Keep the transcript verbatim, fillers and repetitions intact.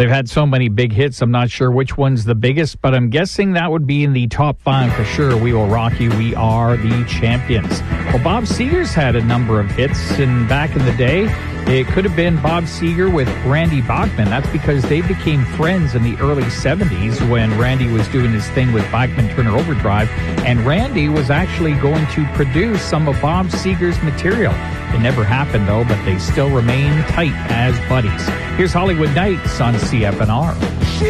They've had so many big hits, I'm not sure which one's the biggest, but I'm guessing that would be in the top five for sure. We Will Rock You, We Are the Champions. Well, Bob Seger's had a number of hits, and back in the day, it could have been Bob Seger with Randy Bachman. That's because they became friends in the early seventies when Randy was doing his thing with Bachman Turner Overdrive, and Randy was actually going to produce some of Bob Seger's material. It never happened, though, but they still remain tight as buddies. Here's Hollywood Nights on C F N R.